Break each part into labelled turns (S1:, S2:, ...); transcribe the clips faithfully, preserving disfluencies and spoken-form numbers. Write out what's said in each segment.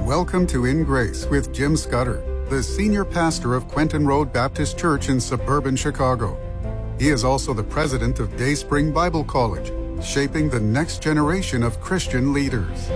S1: Welcome to In Grace with Jim Scudder, the senior pastor of Quentin Road Baptist Church in suburban Chicago. He is also the president of Dayspring Bible College, shaping the next generation of Christian leaders.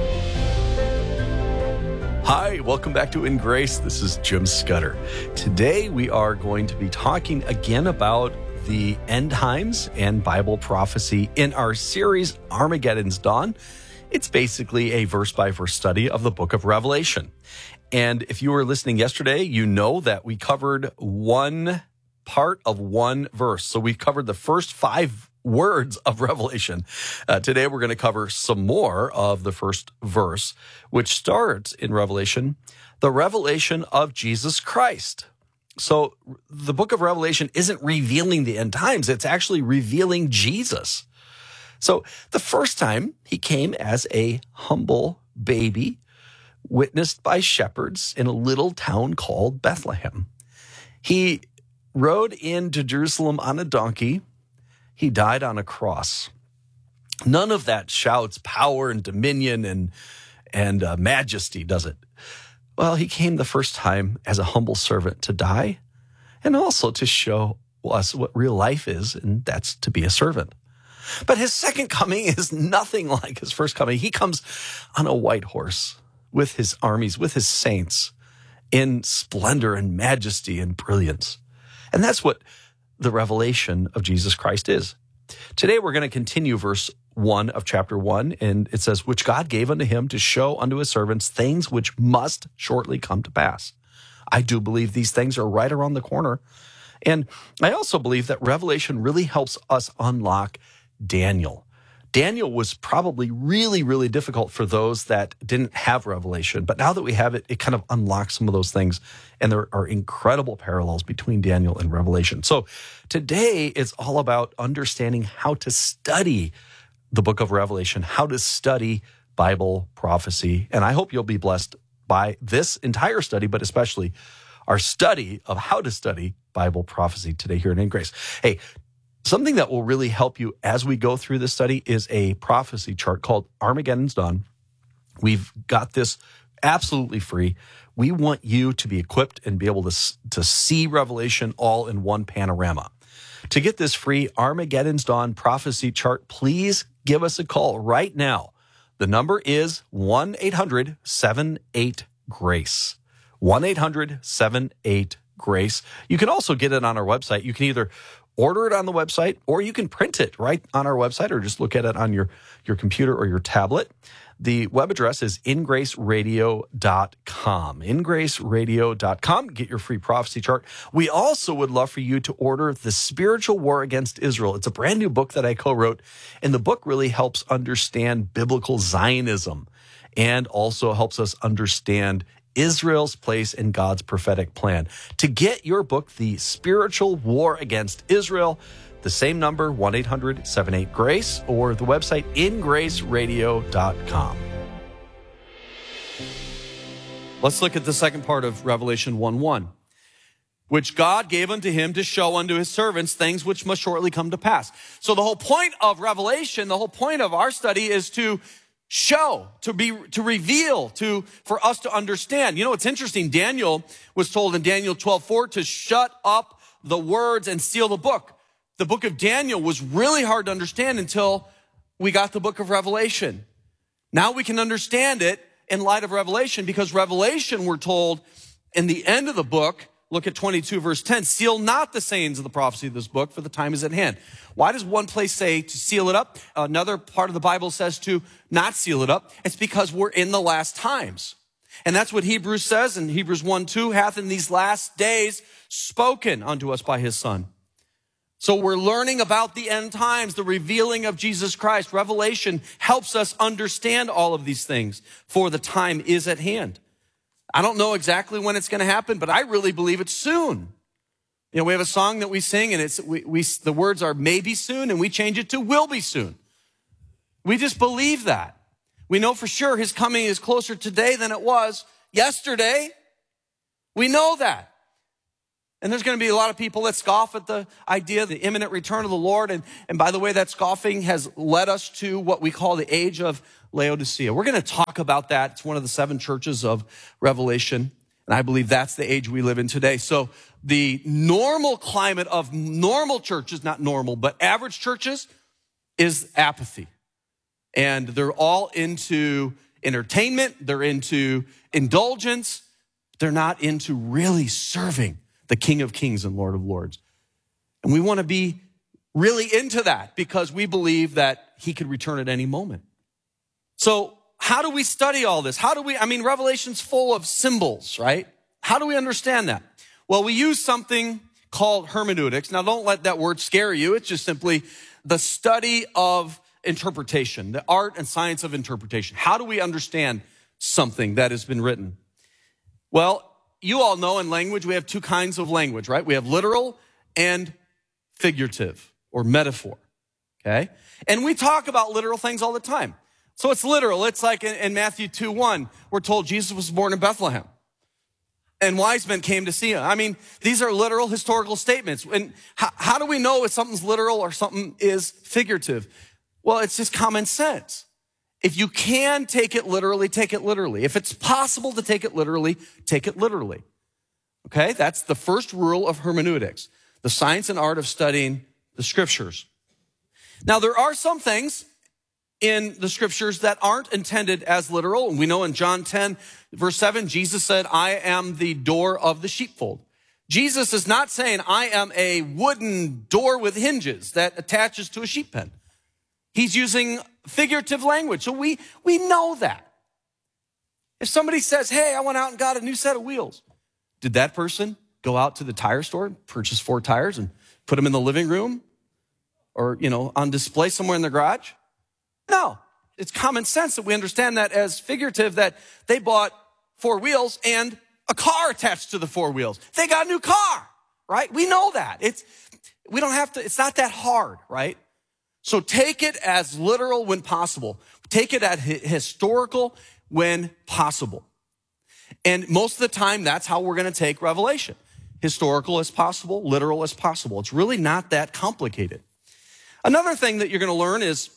S2: Hi, welcome back to In Grace. This is Jim Scudder. Today we are going to be talking again about the end times and Bible prophecy in our series Armageddon's Dawn. It's basically a verse-by-verse study of the book of Revelation. And if you were listening yesterday, you know that we covered one part of one verse. So we covered the first five words of Revelation. Uh, today we're going to cover some more of the first verse, which starts in Revelation, the revelation of Jesus Christ. So the book of Revelation isn't revealing the end times. It's actually revealing Jesus. So the first time he came as a humble baby, witnessed by shepherds in a little town called Bethlehem. He rode into Jerusalem on a donkey. He died on a cross. None of that shouts power and dominion and, and uh, majesty, does it? Well, he came the first time as a humble servant to die and also to show us what real life is, and that's to be a servant. But his second coming is nothing like his first coming. He comes on a white horse with his armies, with his saints, in splendor and majesty and brilliance. And that's what the revelation of Jesus Christ is. Today we're going to continue verse one of chapter one, and it says, which God gave unto him to show unto his servants things which must shortly come to pass. I do believe these things are right around the corner. And I also believe that Revelation really helps us unlock Daniel. Daniel was probably really, really difficult for those that didn't have Revelation. But now that we have it, it kind of unlocks some of those things. And there are incredible parallels between Daniel and Revelation. So today it's all about understanding how to study the book of Revelation, how to study Bible prophecy. And I hope you'll be blessed by this entire study, but especially our study of how to study Bible prophecy today here at In Grace. Hey, something that will really help you as we go through this study is a prophecy chart called Armageddon's Dawn. We've got this absolutely free. We want you to be equipped and be able to, to see Revelation all in one panorama. To get this free Armageddon's Dawn prophecy chart, please give us a call right now. The number is one eight hundred seven eight GRACE. one eight hundred seven eight GRACE. You can also get it on our website. You can either order it on the website, or you can print it right on our website, or just look at it on your, your computer or your tablet. The web address is in grace radio dot com. in grace radio dot com. Get your free prophecy chart. We also would love for you to order The Spiritual War Against Israel. It's a brand new book that I co-wrote, and the book really helps understand biblical Zionism and also helps us understand Israel's place in God's prophetic plan. To get your book, The Spiritual War Against Israel, the same number, one eight hundred seven eight GRACE, or the website in grace radio dot com. Let's look at the second part of Revelation one one. Which God gave unto him to show unto his servants things which must shortly come to pass. So the whole point of Revelation, the whole point of our study is to show, to be, to reveal, to, for us to understand. You know, it's interesting. Daniel was told in Daniel twelve four to shut up the words and seal the book. The book of Daniel was really hard to understand until we got the book of Revelation. Now we can understand it in light of Revelation, because Revelation, we're told in the end of the book, look at twenty-two verse ten, seal not the sayings of the prophecy of this book, for the time is at hand. Why does one place say to seal it up? Another part of the Bible says to not seal it up. It's because we're in the last times. And that's what Hebrews says in Hebrews one two, hath in these last days spoken unto us by his Son. So we're learning about the end times, the revealing of Jesus Christ. Revelation helps us understand all of these things, for the time is at hand. I don't know exactly when it's going to happen, but I really believe it's soon. You know, we have a song that we sing, and it's we, we the words are maybe soon, and we change it to will be soon. We just believe that. We know for sure his coming is closer today than it was yesterday. We know that. And there's going to be a lot of people that scoff at the idea of the imminent return of the Lord. And, and by the way, that scoffing has led us to what we call the age of Laodicea. We're going to talk about that. It's one of the seven churches of Revelation. And I believe that's the age we live in today. So the normal climate of normal churches, not normal, but average churches, is apathy. And they're all into entertainment. They're into indulgence. They're not into really serving the King of Kings and Lord of Lords. And we want to be really into that because we believe that he could return at any moment. So how do we study all this? How do we, I mean, Revelation's full of symbols, right? How do we understand that? Well, we use something called hermeneutics. Now, don't let that word scare you. It's just simply the study of interpretation, the art and science of interpretation. How do we understand something that has been written? Well, you all know in language, we have two kinds of language, right? We have literal and figurative or metaphor, okay? And we talk about literal things all the time. So it's literal. It's like in, in Matthew two one, we're told Jesus was born in Bethlehem and wise men came to see him. I mean, these are literal historical statements. And how, how do we know if something's literal or something is figurative? Well, it's just common sense. If you can take it literally, take it literally. If it's possible to take it literally, take it literally. Okay? That's the first rule of hermeneutics, the science and art of studying the scriptures. Now, there are some things in the scriptures that aren't intended as literal. And we know in John ten, verse seven, Jesus said, I am the door of the sheepfold. Jesus is not saying, I am a wooden door with hinges that attaches to a sheep pen. He's using figurative language. So we, we know that. If somebody says, hey, I went out and got a new set of wheels. Did that person go out to the tire store, purchase four tires and put them in the living room or, you know, on display somewhere in the garage? No. It's common sense that we understand that as figurative, that they bought four wheels and a car attached to the four wheels. They got a new car, right? We know that. It's, we don't have to, it's not that hard, right? So take it as literal when possible. Take it as historical when possible. And most of the time, that's how we're going to take Revelation. Historical as possible, literal as possible. It's really not that complicated. Another thing that you're going to learn is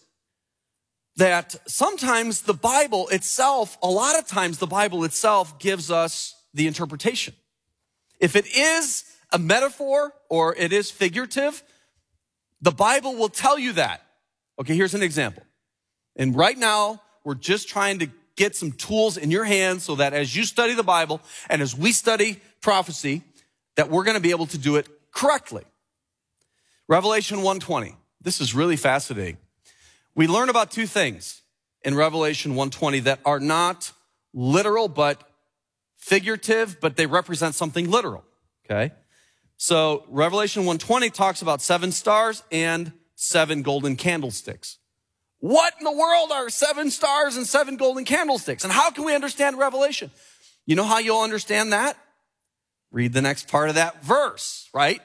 S2: that sometimes the Bible itself, a lot of times the Bible itself gives us the interpretation. If it is a metaphor or it is figurative, the Bible will tell you that. Okay, here's an example. And right now, we're just trying to get some tools in your hands so that as you study the Bible and as we study prophecy, that we're going to be able to do it correctly. Revelation one twenty. This is really fascinating. We learn about two things in Revelation one twenty that are not literal but figurative, but they represent something literal, okay? So Revelation one twenty talks about seven stars and seven golden candlesticks. What in the world are seven stars and seven golden candlesticks? And how can we understand Revelation? You know how you'll understand that? Read the next part of that verse, right?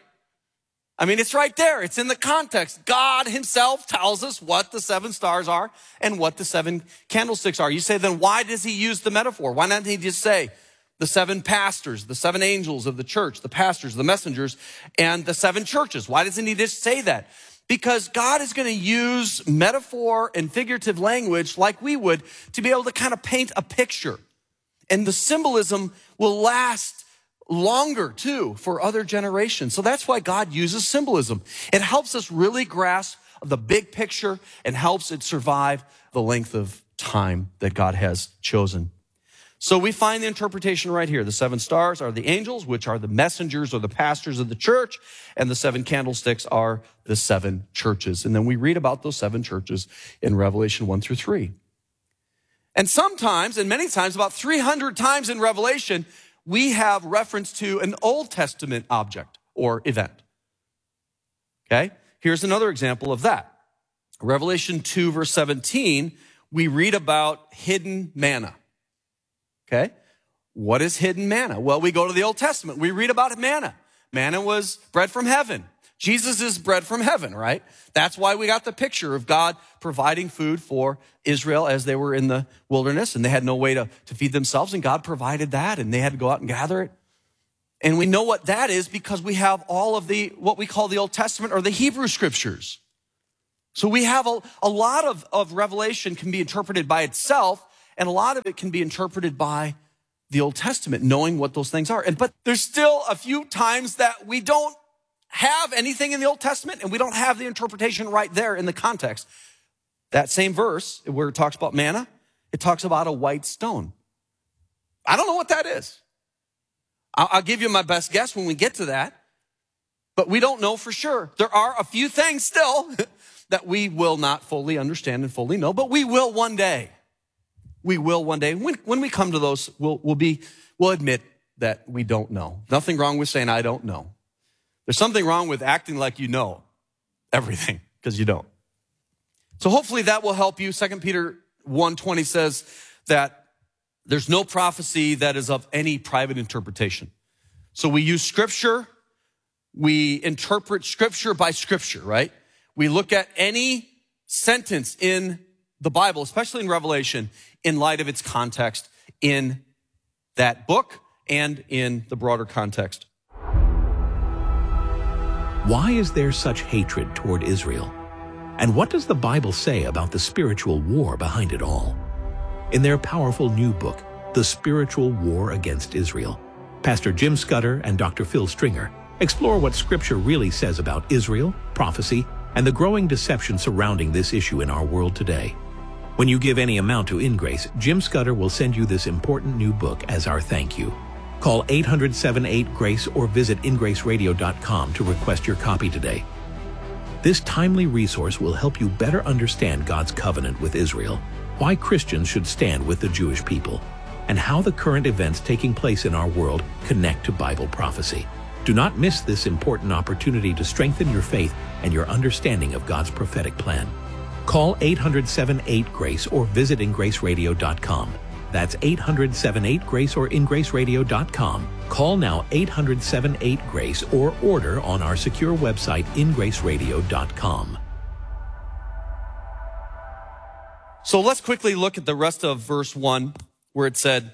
S2: I mean, it's right there. It's in the context. God himself tells us what the seven stars are and what the seven candlesticks are. You say, then why does he use the metaphor? Why not he just say the seven pastors, the seven angels of the church, the pastors, the messengers, and the seven churches? Why doesn't he just say that? Because God is going to use metaphor and figurative language like we would to be able to kind of paint a picture. And the symbolism will last longer too for other generations. So that's why God uses symbolism. It helps us really grasp the big picture and helps it survive the length of time that God has chosen. So we find the interpretation right here. The seven stars are the angels, which are the messengers or the pastors of the church, and the seven candlesticks are the seven churches. And then we read about those seven churches in Revelation one through three. And sometimes, and many times, about three hundred times in Revelation, we have reference to an Old Testament object or event. Okay? Here's another example of that. Revelation two, verse seventeen, we read about hidden manna. Okay? What is hidden manna? Well, we go to the Old Testament. We read about manna. Manna was bread from heaven. Jesus is bread from heaven, right? That's why we got the picture of God providing food for Israel as they were in the wilderness and they had no way to, to feed themselves, and God provided that and they had to go out and gather it. And we know what that is because we have all of the, what we call the Old Testament or the Hebrew scriptures. So we have a, a lot of, of Revelation can be interpreted by itself, and a lot of it can be interpreted by the Old Testament, knowing what those things are. And but there's still a few times that we don't have anything in the Old Testament, and we don't have the interpretation right there in the context. That same verse where it talks about manna, it talks about a white stone. I don't know what that is. I'll, I'll give you my best guess when we get to that, but we don't know for sure. There are a few things still that we will not fully understand and fully know, but we will one day. We will one day. When, when we come to those, we'll, we'll be, we'll admit that we don't know. Nothing wrong with saying, I don't know. There's something wrong with acting like you know everything, because you don't. So hopefully that will help you. Second Peter one twenty says that there's no prophecy that is of any private interpretation. So we use scripture. We interpret scripture by scripture, right? We look at any sentence in the Bible, especially in Revelation, in light of its context in that book and in the broader context.
S3: Why is there such hatred toward Israel? And what does the Bible say about the spiritual war behind it all? In their powerful new book, The Spiritual War Against Israel, Pastor Jim Scudder and Doctor Phil Stringer explore what Scripture really says about Israel, prophecy, and the growing deception surrounding this issue in our world today. When you give any amount to InGrace, Jim Scudder will send you this important new book as our thank you. Call eight hundred, seven eight, GRACE or visit in grace radio dot com to request your copy today. This timely resource will help you better understand God's covenant with Israel, why Christians should stand with the Jewish people, and how the current events taking place in our world connect to Bible prophecy. Do not miss this important opportunity to strengthen your faith and your understanding of God's prophetic plan. Call eight hundred, seven eight, GRACE or visit in grace radio dot com. That's eight hundred, seven eight, GRACE or in grace radio dot com. Call now eight hundred, seven eight, GRACE or order on our secure website in grace radio dot com.
S2: So let's quickly look at the rest of verse one, where it said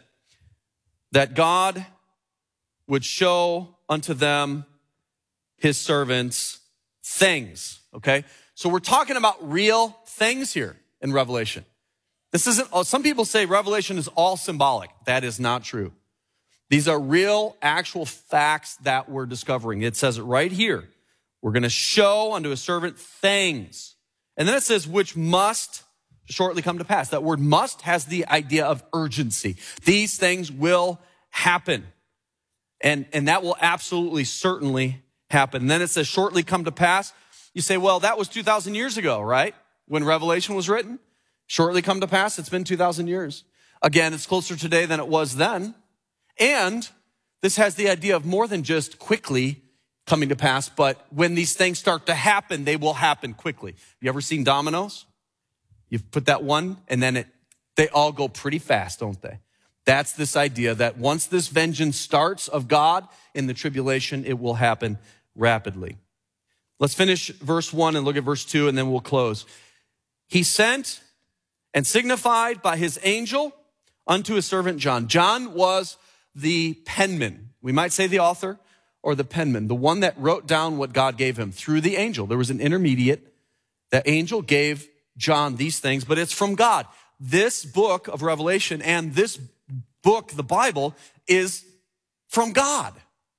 S2: that God would show unto them, his servants, things, okay? So we're talking about real things here in Revelation. This isn't, some people say Revelation is all symbolic. That is not true. These are real, actual facts that we're discovering. It says it right here. We're going to show unto a servant things. And then it says, which must shortly come to pass. That word must has the idea of urgency. These things will happen. And, and that will absolutely, certainly happen. And then it says, shortly come to pass. You say, well, that was two thousand years ago, right? When Revelation was written. Shortly come to pass. It's been two thousand years. Again, it's closer today than it was then. And this has the idea of more than just quickly coming to pass, but when these things start to happen, they will happen quickly. You ever seen dominoes? You put that one and then it, they all go pretty fast, don't they? That's this idea that once this vengeance starts of God in the tribulation, it will happen rapidly. Let's finish verse one and look at verse two, and then we'll close. He sent and signified by his angel unto his servant John. John was the penman. We might say the author or the penman, the one that wrote down what God gave him through the angel. There was an intermediate. The angel gave John these things, but it's from God. This book of Revelation and this book, the Bible, is from God.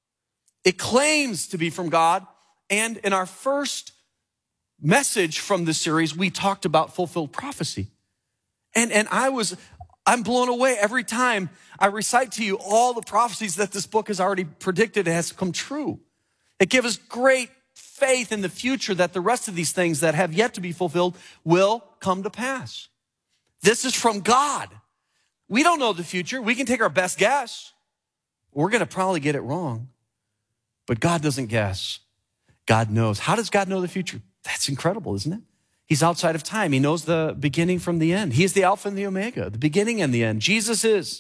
S2: It claims to be from God. And in our first message from this series, we talked about fulfilled prophecy. And, and I was, I'm blown away every time I recite to you all the prophecies that this book has already predicted has come true. It gives us great faith in the future that the rest of these things that have yet to be fulfilled will come to pass. This is from God. We don't know the future. We can take our best guess. We're going to probably get it wrong. But God doesn't guess. God knows. How does God know the future? That's incredible, isn't it? He's outside of time. He knows the beginning from the end. He is the Alpha and the Omega, the beginning and the end. Jesus is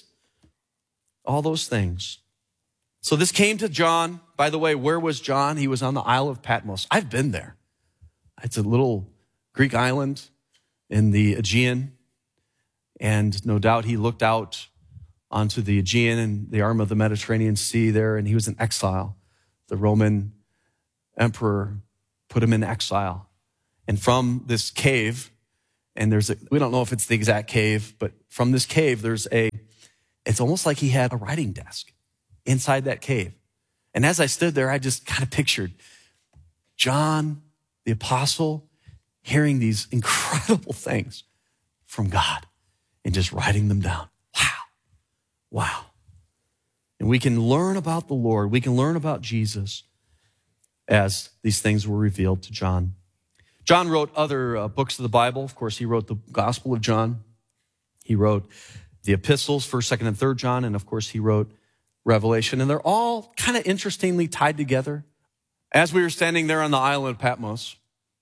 S2: all those things. So this came to John. By the way, where was John? He was on the Isle of Patmos. I've been there. It's a little Greek island in the Aegean. And no doubt he looked out onto the Aegean and the arm of the Mediterranean Sea there, and he was in exile. The Roman emperor put him in exile. And from this cave, and there's a, we don't know if it's the exact cave, but from this cave, there's a, it's almost like he had a writing desk inside that cave. And as I stood there, I just kind of pictured John, the apostle, hearing these incredible things from God and just writing them down. Wow. Wow. And we can learn about the Lord. We can learn about Jesus as these things were revealed to John. John wrote other uh, books of the Bible. Of course, he wrote the Gospel of John. He wrote the epistles, first, second, and third John. And of course, he wrote Revelation. And they're all kind of interestingly tied together. As we were standing there on the island of Patmos,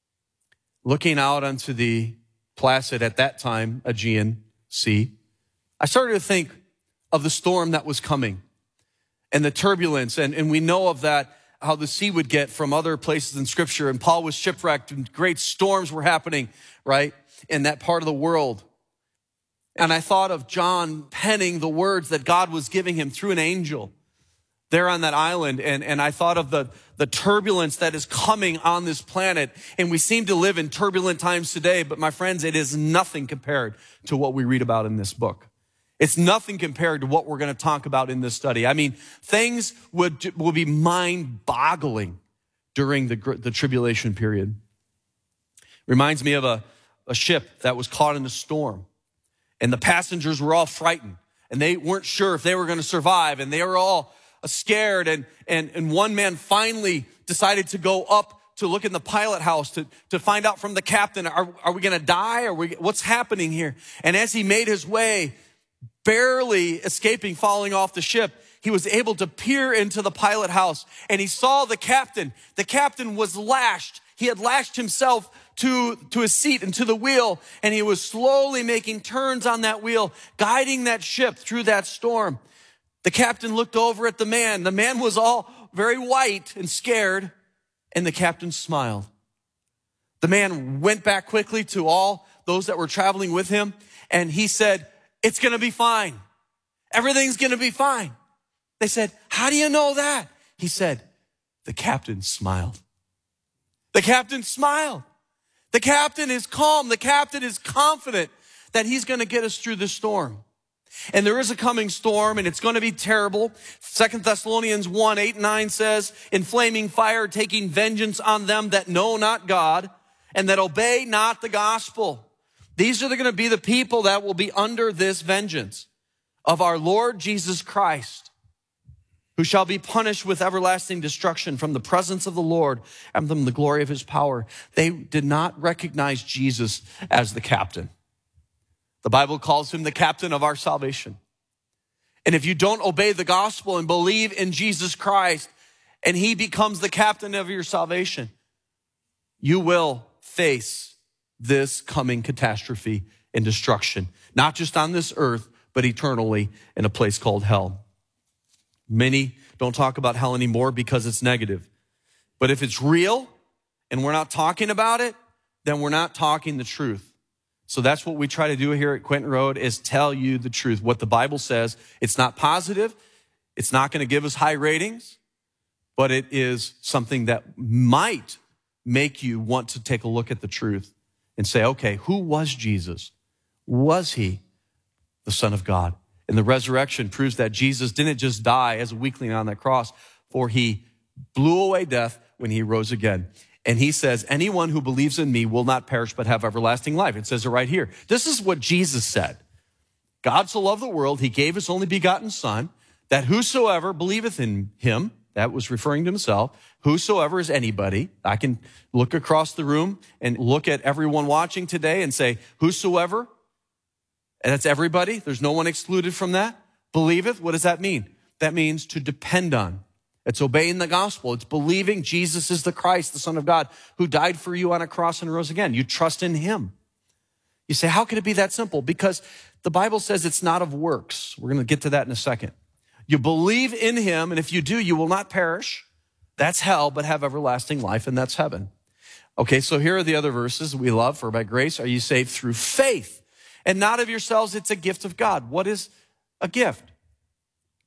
S2: looking out onto the placid, at that time, Aegean Sea, I started to think of the storm that was coming and the turbulence. And, and we know of that, how the sea would get from other places in Scripture. And Paul was shipwrecked and great storms were happening, right, in that part of the world. And I thought of John penning the words that God was giving him through an angel there on that island. And, and I thought of the, the turbulence that is coming on this planet. And we seem to live in turbulent times today. But my friends, it is nothing compared to what we read about in this book. It's nothing compared to what we're going to talk about in this study. I mean, things would, would be mind-boggling during the, the tribulation period. Reminds me of a, a ship that was caught in a storm. And the passengers were all frightened. And they weren't sure if they were going to survive. And they were all scared. And, and, and one man finally decided to go up to look in the pilot house to, to find out from the captain, are, are we going to die? Are we, what's happening here? And as he made his way, barely escaping falling off the ship, he was able to peer into the pilot house, and he saw the captain. The captain was lashed. He had lashed himself to, to his seat and to the wheel, and he was slowly making turns on that wheel, guiding that ship through that storm. The captain looked over at the man. The man was all very white and scared, and the captain smiled. The man went back quickly to all those that were traveling with him, and he said, "It's going to be fine. Everything's going to be fine." They said, "How do you know that?" He said, "The captain smiled." The captain smiled. The captain is calm. The captain is confident that he's going to get us through this storm. And there is a coming storm, and it's going to be terrible. Second Thessalonians one, eight and nine says, "In flaming fire, taking vengeance on them that know not God and that obey not the gospel." These are going to be the people that will be under this vengeance of our Lord Jesus Christ, who shall be punished with everlasting destruction from the presence of the Lord and from the glory of his power. They did not recognize Jesus as the captain. The Bible calls him the captain of our salvation. And if you don't obey the gospel and believe in Jesus Christ, and he becomes the captain of your salvation, you will face this coming catastrophe and destruction, not just on this earth, but eternally in a place called hell. Many don't talk about hell anymore because it's negative. But if it's real and we're not talking about it, then we're not talking the truth. So that's what we try to do here at Quentin Road, is tell you the truth. What the Bible says, it's not positive. It's not going to give us high ratings, but it is something that might make you want to take a look at the truth and say, okay, who was Jesus? Was he the Son of God? And the resurrection proves that Jesus didn't just die as a weakling on that cross, for he blew away death when he rose again. And he says, anyone who believes in me will not perish but have everlasting life. It says it right here. This is what Jesus said. God so loved the world, he gave his only begotten Son, that whosoever believeth in him, that was referring to himself, whosoever is anybody. I can look across the room and look at everyone watching today and say, whosoever, and that's everybody. There's no one excluded from that. Believeth, what does that mean? That means to depend on. It's obeying the gospel. It's believing Jesus is the Christ, the Son of God, who died for you on a cross and rose again. You trust in him. You say, how can it be that simple? Because the Bible says it's not of works. We're going to get to that in a second. You believe in him, and if you do, you will not perish. That's hell, but have everlasting life, and that's heaven. Okay, so here are the other verses we love. For by grace are you saved through faith, and not of yourselves. It's a gift of God. What is a gift?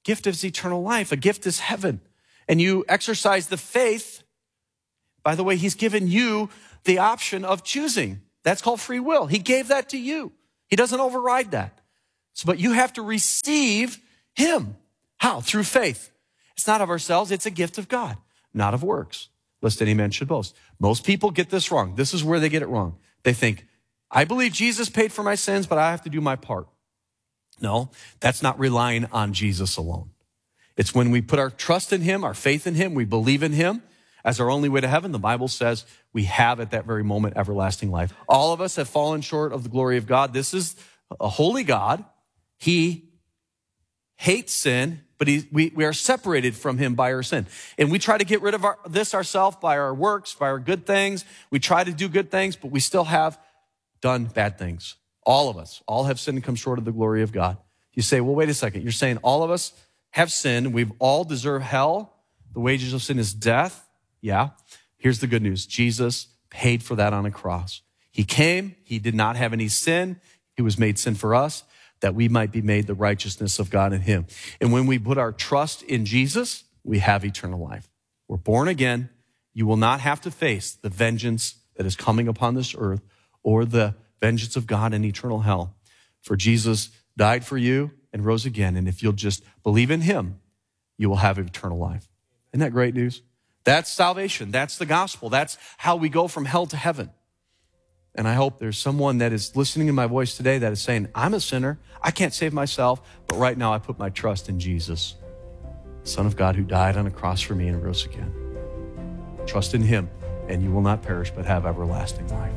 S2: gift is eternal life. A gift is heaven. And you exercise the faith. By the way, he's given you the option of choosing. That's called free will. He gave that to you. He doesn't override that. So, but you have to receive him. How? Through faith. It's not of ourselves. It's a gift of God, not of works, lest any man should boast. Most people get this wrong. This is where they get it wrong. They think, I believe Jesus paid for my sins, but I have to do my part. No, that's not relying on Jesus alone. It's when we put our trust in him, our faith in him, we believe in him as our only way to heaven. The Bible says we have at that very moment everlasting life. All of us have fallen short of the glory of God. This is a holy God. He hates sin, but he, we, we are separated from him by our sin. And we try to get rid of our, this ourselves by our works, by our good things. We try to do good things, but we still have done bad things. All of us, all have sinned and come short of the glory of God. You say, well, wait a second. You're saying all of us have sinned. We've all deserved hell. The wages of sin is death. Yeah. Here's the good news. Jesus paid for that on a cross. He came. He did not have any sin. He was made sin for us, that we might be made the righteousness of God in him. And when we put our trust in Jesus, we have eternal life. We're born again. You will not have to face the vengeance that is coming upon this earth or the vengeance of God in eternal hell. For Jesus died for you and rose again. And if you'll just believe in him, you will have eternal life. Isn't that great news? That's salvation. That's the gospel. That's how we go from hell to heaven. And I hope there's someone that is listening to my voice today that is saying, I'm a sinner. I can't save myself. But right now I put my trust in Jesus, Son of God, who died on a cross for me and rose again. Trust in him and you will not perish but have everlasting life.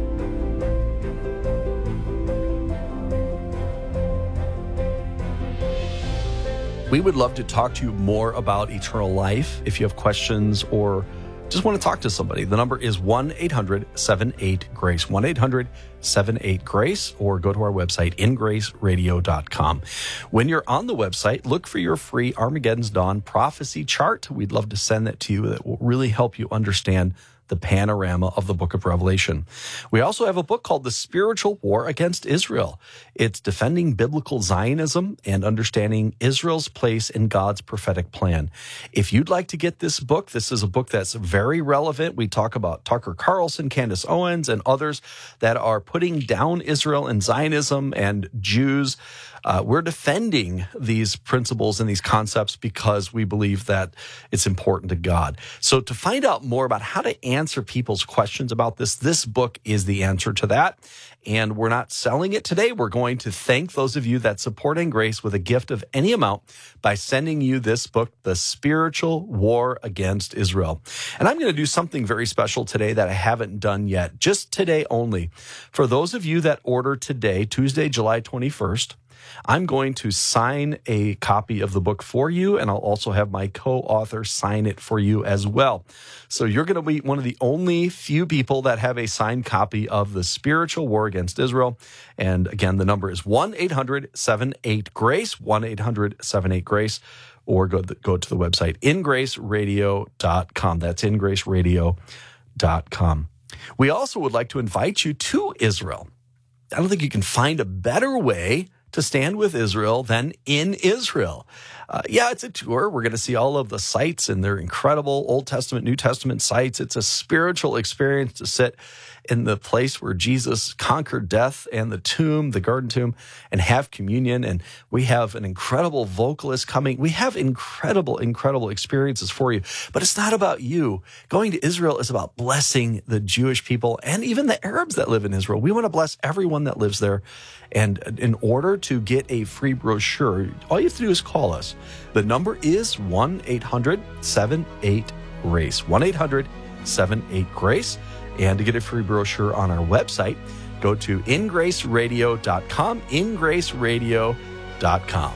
S2: We would love to talk to you more about eternal life. If you have questions or just want to talk to somebody, the number is one eight hundred seven eight GRACE, one eight hundred seven eight GRACE, or go to our website, in grace radio dot com. When you're on the website, look for your free Armageddon's Dawn prophecy chart. We'd love to send that to you. That will really help you understand the panorama of the book of Revelation. We also have a book called The Spiritual War Against Israel. It's defending biblical Zionism and understanding Israel's place in God's prophetic plan. If you'd like to get this book, this is a book that's very relevant. We talk about Tucker Carlson, Candace Owens, and others that are putting down Israel and Zionism and Jews. Uh, we're defending these principles and these concepts because we believe that it's important to God. So to find out more about how to answer people's questions about this, this book is the answer to that. And we're not selling it today. We're going to thank those of you that support In Grace with a gift of any amount by sending you this book, The Spiritual War Against Israel. And I'm going to do something very special today that I haven't done yet, just today only. For those of you that order today, Tuesday, July twenty-first, I'm going to sign a copy of the book for you, and I'll also have my co-author sign it for you as well. So you're going to be one of the only few people that have a signed copy of The Spiritual War Against Israel. And again, the number is one eight hundred seven eight GRACE, one eight hundred seven eight GRACE, or go, go to the website, in grace radio dot com. That's in grace radio dot com. We also would like to invite you to Israel. I don't think you can find a better way to stand with Israel than in Israel. Uh, yeah, it's a tour. We're going to see all of the sites, and they're incredible Old Testament, New Testament sites. It's a spiritual experience to sit in the place where Jesus conquered death and the tomb, the garden tomb, and have communion. And we have an incredible vocalist coming. We have incredible, incredible experiences for you. But it's not about you. Going to Israel is about blessing the Jewish people and even the Arabs that live in Israel. We want to bless everyone that lives there. And in order to get a free brochure, all you have to do is call us. The number is one eight hundred seven eight GRACE, one eight hundred seven eight GRACE. And to get a free brochure on our website, go to in grace radio dot com, in grace radio dot com.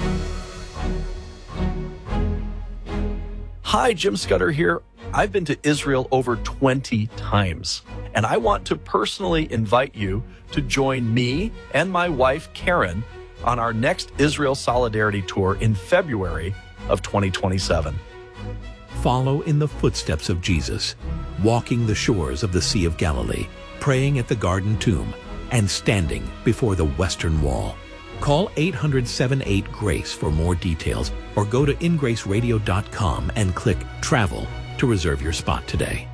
S2: Hi, Jim Scudder here. I've been to Israel over twenty times, and I want to personally invite you to join me and my wife, Karen, on our next Israel Solidarity Tour in February of twenty twenty-seven.
S3: Follow in the footsteps of Jesus, walking the shores of the Sea of Galilee, praying at the Garden Tomb, and standing before the Western Wall. Call eight hundred, seven eight, GRACE for more details or go to in grace radio dot com and click Travel to reserve your spot today.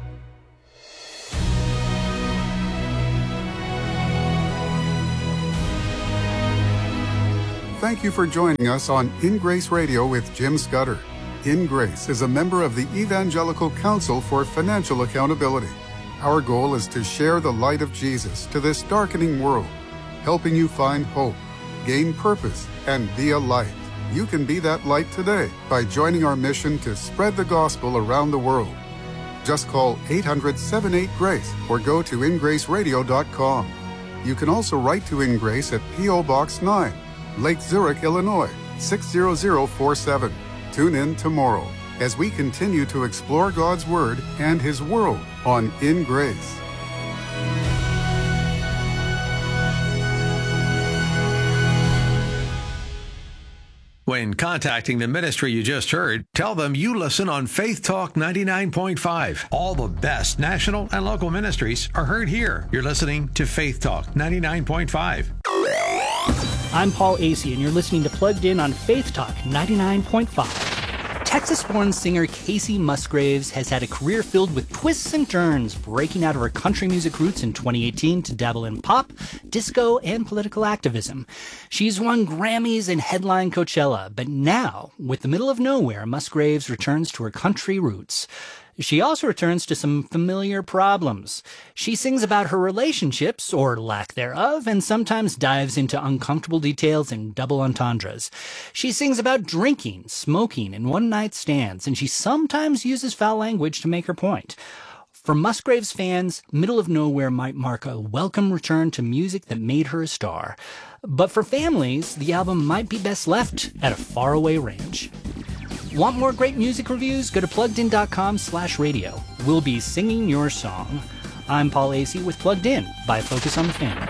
S1: Thank you for joining us on In Grace Radio with Jim Scudder. In Grace is a member of the Evangelical Council for Financial Accountability. Our goal is to share the light of Jesus to this darkening world, helping you find hope, gain purpose, and be a light. You can be that light today by joining our mission to spread the gospel around the world. Just call eight hundred, seven eight, GRACE or go to in grace radio dot com. You can also write to In Grace at P O Box nine, Lake Zurich, Illinois, six zero zero four seven. Tune in tomorrow as we continue to explore God's Word and His world on In Grace.
S4: When contacting the ministry you just heard, tell them you listen on Faith Talk ninety-nine point five. All the best national and local ministries are heard here. You're listening to Faith Talk ninety-nine point five.
S5: I'm Paul Asay, and you're listening to Plugged In on Faith Talk ninety-nine point five. Texas-born singer Kacey Musgraves has had a career filled with twists and turns, breaking out of her country music roots in twenty eighteen to dabble in pop, disco, and political activism. She's won Grammys and headlined Coachella, but now, with The Middle of Nowhere, Musgraves returns to her country roots. She also returns to some familiar problems. She sings about her relationships, or lack thereof, and sometimes dives into uncomfortable details and double entendres. She sings about drinking, smoking, and one-night stands, and she sometimes uses foul language to make her point. For Musgraves fans, Middle of Nowhere might mark a welcome return to music that made her a star. But for families, the album might be best left at a faraway ranch. Want more great music reviews? Go to pluggedin.com slash radio. We'll be singing your song. I'm Paul Asay with Plugged In by Focus on the Family.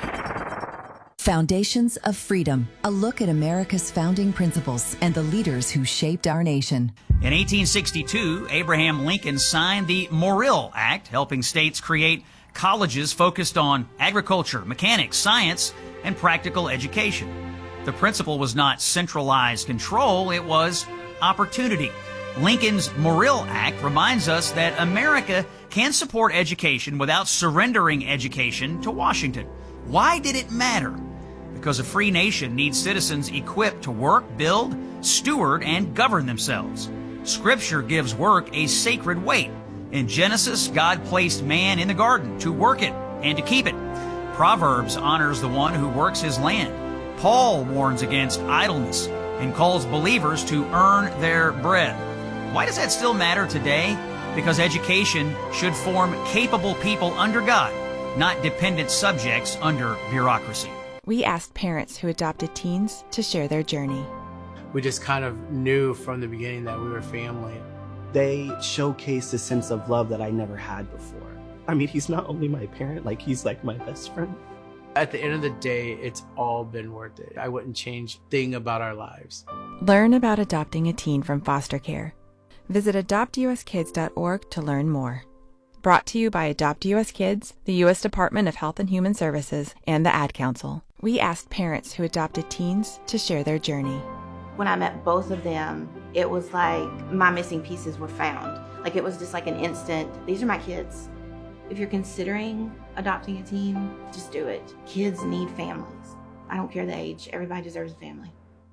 S6: Foundations of Freedom, a look at America's founding principles and the leaders who shaped our nation.
S7: In eighteen sixty-two, Abraham Lincoln signed the Morrill Act, helping states create colleges focused on agriculture, mechanics, science, and practical education. The principle was not centralized control, it was opportunity. Lincoln's Morrill Act reminds us that America can support education without surrendering education to Washington. Why did it matter? Because a free nation needs citizens equipped to work, build, steward, and govern themselves. Scripture gives work a sacred weight. In Genesis, God placed man in the garden to work it and to keep it. Proverbs honors the one who works his land. Paul warns against idleness and calls believers to earn their bread. Why does that still matter today? Because education should form capable people under God, not dependent subjects under bureaucracy.
S8: We asked parents who adopted teens to share their journey.
S9: We just kind of knew from the beginning that we were family.
S10: They showcased a sense of love that I never had before. I mean, he's not only my parent, like he's like my best friend.
S9: At the end of the day, it's all been worth it. I wouldn't change a thing about our lives.
S8: Learn about adopting a teen from foster care. Visit adopt u s kids dot org to learn more. Brought to you by Adopt U S Kids, the U S Department of Health and Human Services, and the Ad Council. We asked parents who adopted teens to share their journey.
S11: When I met both of them, it was like my missing pieces were found. Like it was just like an instant, these are my kids. If you're considering adopting a teen, just do it. Kids need families. I don't care the age. Everybody deserves a family.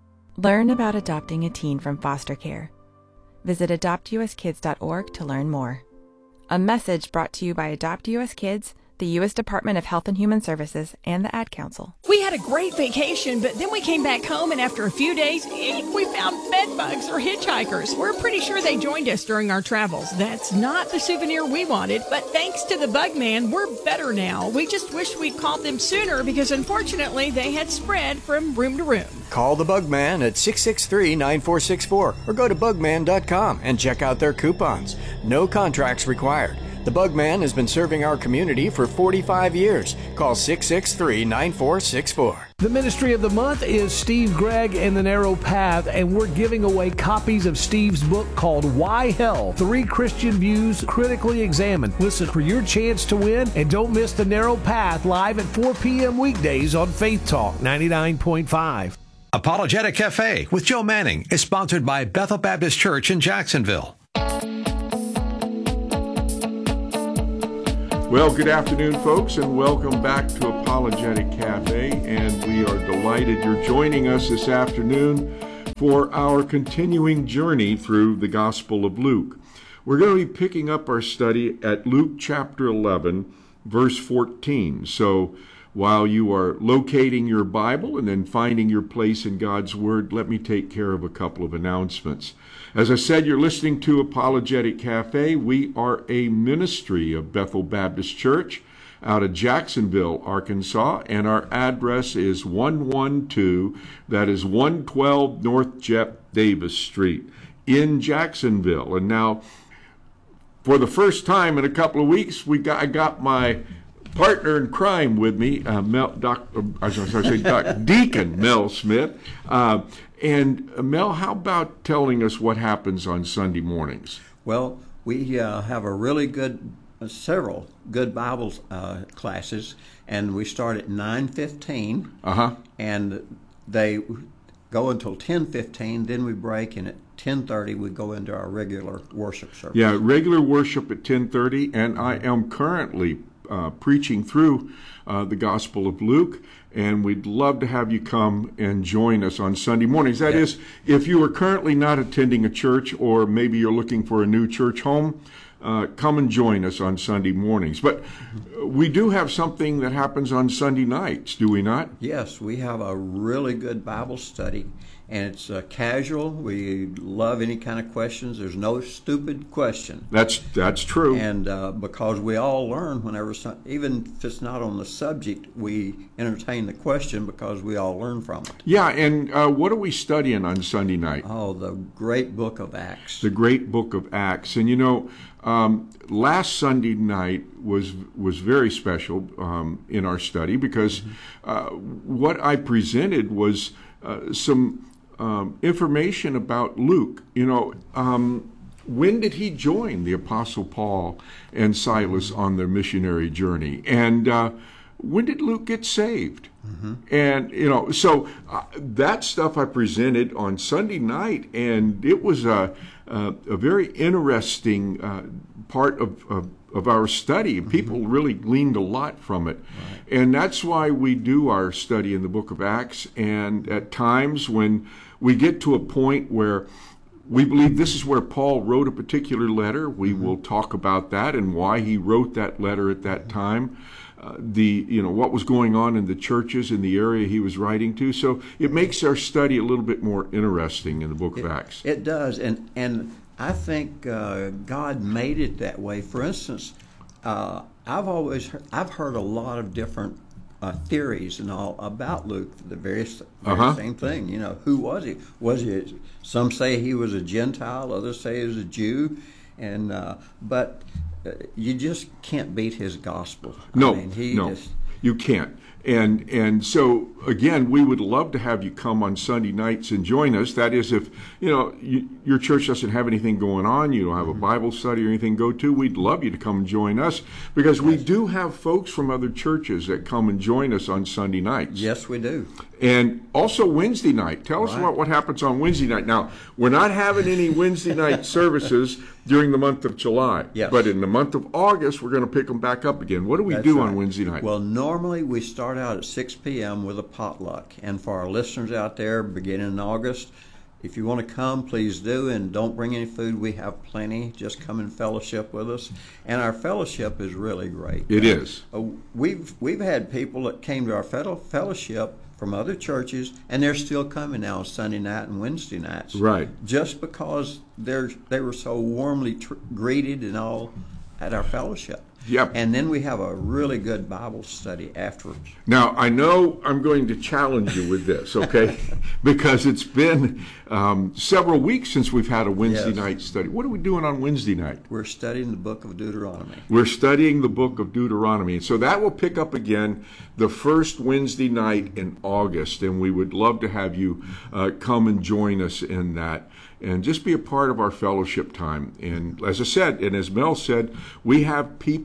S8: Learn about adopting a teen from foster care. Visit adopt u s kids dot org to learn more. A message brought to you by Adopt U S Kids, the U S Department of Health and Human Services, and the Ad Council.
S12: We had a great vacation, but then we came back home, and after a few days, we found bed bugs or hitchhikers. We're pretty sure they joined us during our travels. That's not the souvenir we wanted, but thanks to the Bug Man, we're better now. We just wish we'd called them sooner because, unfortunately, they had spread from room to room.
S13: Call the Bug Man at six six three, nine four six four or go to bug man dot com and check out their coupons. No contracts required. The Bug Man has been serving our community for forty-five years. Call six six three, nine four six four.
S14: The ministry of the month is Steve Gregg and the Narrow Path, and we're giving away copies of Steve's book called Why Hell? Three Christian Views Critically Examined. Listen for your chance to win, and don't miss the Narrow Path live at four p.m. weekdays on Faith Talk ninety-nine point five.
S4: Apologetic Cafe with Joe Manning is sponsored by Bethel Baptist Church in Jacksonville.
S15: Well, good afternoon, folks, and welcome back to Apologetic Cafe. And we are delighted you're joining us this afternoon for our continuing journey through the Gospel of Luke. We're going to be picking up our study at Luke chapter eleven, verse fourteen. So while you are locating your Bible and then finding your place in God's Word, let me take care of a couple of announcements. As I said, you're listening to Apologetic Cafe. We are a ministry of Bethel Baptist Church out of Jacksonville, Arkansas, and our address is one twelve, that is one twelve North Jeff Davis Street in Jacksonville. And now, for the first time in a couple of weeks, we got I got my partner in crime with me, uh, Mel, Doctor I was going to say Doc, Deacon Mel Smith. Uh, and uh, Mel, how about telling us what happens on Sunday mornings?
S16: Well, we uh, have a really good, uh, several good Bible uh, classes, and we start at nine fifteen,
S15: uh-huh.
S16: and they go until ten fifteen. Then we break, and at ten thirty we go into our regular worship service.
S15: Yeah, regular worship at ten thirty, and I am currently Uh, preaching through uh, the Gospel of Luke, and we'd love to have you come and join us on Sunday mornings. That
S16: yes.
S15: is, if you are currently not attending a church, or maybe you're looking for a new church home, uh, come and join us on Sunday mornings. But we do have something that happens on Sunday nights, do we not?
S16: Yes, we have a really good Bible study, and it's uh, casual. We love any kind of questions. There's no stupid question.
S15: That's that's true.
S16: And uh, because we all learn whenever, some, even if it's not on the subject, we entertain the question because we all learn from it.
S15: Yeah, and uh, what are we studying on Sunday night?
S16: Oh, the great book of Acts.
S15: The great book of Acts. And you know, um, last Sunday night was was very special um, in our study because uh, what I presented was uh, some Um, information about Luke. You know, um, when did he join the Apostle Paul and Silas on their missionary journey? And uh, when did Luke get saved?
S16: Mm-hmm.
S15: And, you know, so uh, that stuff I presented on Sunday night, and it was a, a, a very interesting uh, part of, of of our study. People mm-hmm. really gleaned a lot from it. Right. And that's why we do our study in the book of Acts. And at times when we get to a point where we believe this is where Paul wrote a particular letter, we mm-hmm. will talk about that and why he wrote that letter at that time. Uh, the you know what was going on in the churches in the area he was writing to. So it makes our study a little bit more interesting in the book
S16: it,
S15: of Acts.
S16: It does. And and I think uh, God made it that way. For instance, uh, I've always heard, I've heard a lot of different uh, theories and all about Luke. The various, very
S15: uh-huh.
S16: same thing. You know, who was he? Was he? Some say he was a Gentile. Others say he was a Jew. And uh, but uh, you just can't beat his gospel.
S15: No,
S16: I mean, he
S15: no,
S16: just,
S15: you can't. And and so, again, we would love to have you come on Sunday nights and join us. That is, if you know you, your church doesn't have anything going on, you don't have a Bible study or anything to go to, we'd love you to come and join us, because we do have folks from other churches that come and join us on Sunday nights.
S16: Yes, we do.
S15: And also Wednesday night. Tell us
S16: right.
S15: about what happens on Wednesday night. Now, we're not having any Wednesday night services during the month of July.
S16: Yes.
S15: But in the month of August, we're going to pick them back up again. What do we
S16: That's
S15: do
S16: right.
S15: on Wednesday night?
S16: Well, normally we start out at six p.m. with a potluck. And for our listeners out there, beginning in August, if you want to come, please do. And don't bring any food. We have plenty. Just come and fellowship with us. And our fellowship is really great.
S15: It uh, is.
S16: Uh, we've, we've had people that came to our fellowship from other churches, and they're still coming now on Sunday night and Wednesday nights.
S15: Right.
S16: Just because they're they were so warmly tr- greeted and all at our fellowship.
S15: Yep.
S16: And then we have a really good Bible study afterwards.
S15: Now, I know I'm going to challenge you with this, okay? Because it's been um, several weeks since we've had a Wednesday
S16: Yes.
S15: night study. What are we doing on Wednesday night?
S16: We're studying the book of Deuteronomy.
S15: We're studying the book of Deuteronomy. And so that will pick up again the first Wednesday night in August. And we would love to have you uh, come and join us in that. And just be a part of our fellowship time. And as I said, and as Mel said, we have people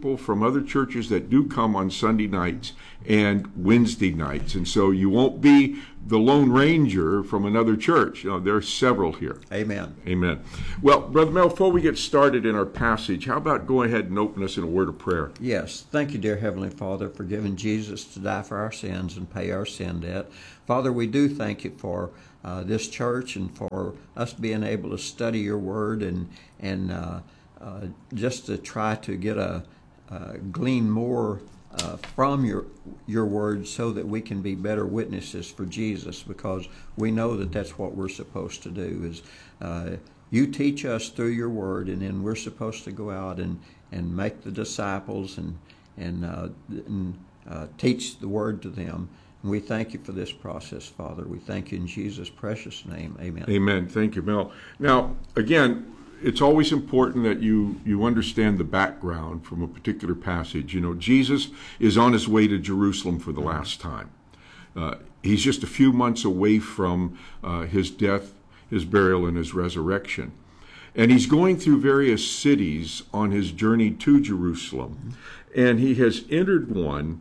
S15: people from other churches that do come on Sunday nights and Wednesday nights. And so you won't be the Lone Ranger from another church. You know, there are several here.
S16: Amen.
S15: Amen. Well, Brother Mel, before we get started in our passage, how about go ahead and open us in a word of prayer?
S16: Yes. Thank you, dear Heavenly Father, for giving Jesus to die for our sins and pay our sin debt. Father, we do thank you for uh, this church and for us being able to study your word and, and uh, uh, just to try to get a uh, glean more Uh, from your your word so that we can be better witnesses for Jesus, because we know that that's what we're supposed to do. Is uh, you teach us through your word, and then we're supposed to go out and, and make the disciples and and, uh, and uh, teach the word to them. And we thank you for this process, Father. We thank you in Jesus' precious name. Amen.
S15: Amen. Thank you, Mel. Now, again, it's always important that you, you understand the background from a particular passage. You know, Jesus is on his way to Jerusalem for the last time. Uh, he's just a few months away from uh, his death, his burial, and his resurrection. And he's going through various cities on his journey to Jerusalem. And he has entered one,